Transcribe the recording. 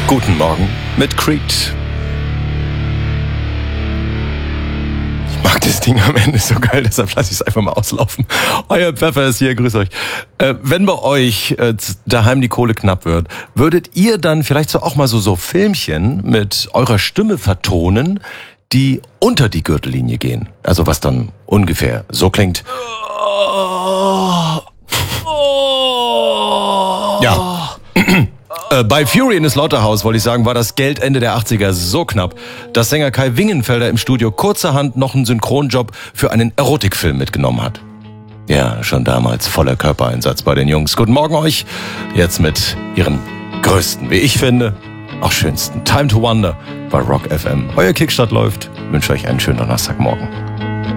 Guten Morgen mit Creed. Ich mag das Ding am Ende so geil, deshalb lasse ich es einfach mal auslaufen. Euer Pfeffer ist hier, grüß euch. Wenn bei euch daheim die Kohle knapp wird, würdet ihr dann vielleicht so auch mal so Filmchen mit eurer Stimme vertonen, die unter die Gürtellinie gehen? Also was dann ungefähr so klingt. Ja. Bei Fury in the Slaughterhouse, wollte ich sagen, war das Geld Ende der 80er so knapp, dass Sänger Kai Wingenfelder im Studio kurzerhand noch einen Synchronjob für einen Erotikfilm mitgenommen hat. Ja, schon damals voller Körpereinsatz bei den Jungs. Guten Morgen euch, jetzt mit ihren größten, wie ich finde, auch schönsten Time to Wonder bei Rock FM. Euer Kickstart läuft, wünsche euch einen schönen Donnerstagmorgen.